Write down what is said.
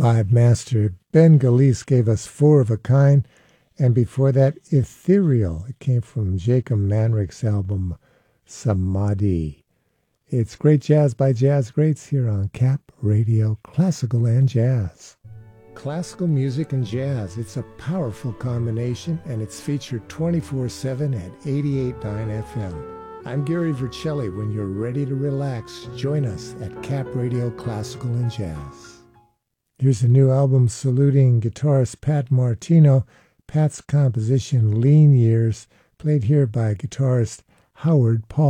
vibe master. Ben Galice gave us Four of a Kind, and before that, Ethereal. It came from Jacob Manrick's album, Samadhi. It's great jazz by jazz greats here on Cap Radio, classical and jazz. Classical music and jazz, it's a powerful combination, and it's featured 24/7 at 88.9 FM. I'm Gary Vercelli. When you're ready to relax, join us at Cap Radio Classical and Jazz. Here's a new album saluting guitarist Pat Martino. Pat's composition, Lean Years, played here by guitarist Howard Paul.